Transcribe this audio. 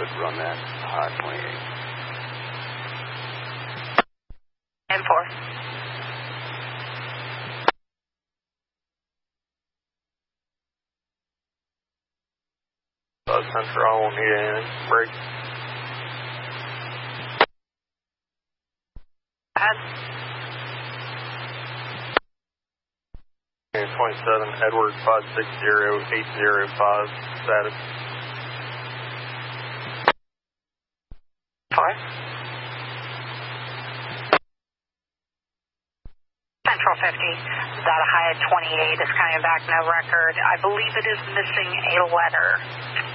would run that hot 28. And 4. Central, I won't need anything. Break. Ahead. 27, Edward 560805, status. 4. Central 50. Data high at 28 is coming back, no record. I believe it is missing a letter.